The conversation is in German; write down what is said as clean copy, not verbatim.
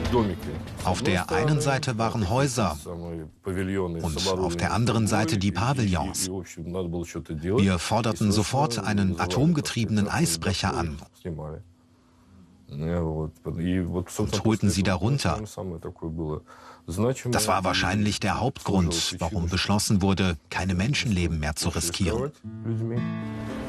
Auf der einen Seite waren Häuser und auf der anderen Seite die Pavillons. Wir forderten sofort einen atomgetriebenen Eisbrecher an und holten sie darunter. Das war wahrscheinlich der Hauptgrund, warum beschlossen wurde, keine Menschenleben mehr zu riskieren.